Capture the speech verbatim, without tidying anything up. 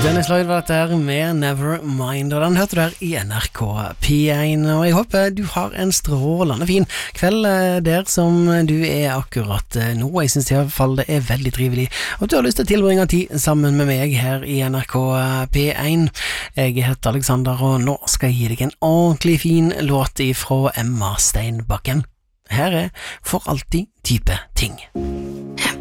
Dennis Lloyd var dette her med Nevermind, og den hørte du her i N R K P én, og jeg håper du har en strålende fin kveld der som du er akkurat nå. Jeg synes i hvert fall det er veldig trivelig, og du har lyst til å tilbringe tid sammen med meg her i N R K P én. Jeg heter Alexander, og nå skal jeg gi deg en ordentlig fin låt fra Emma Steinbakken. Her er For alltid type ting.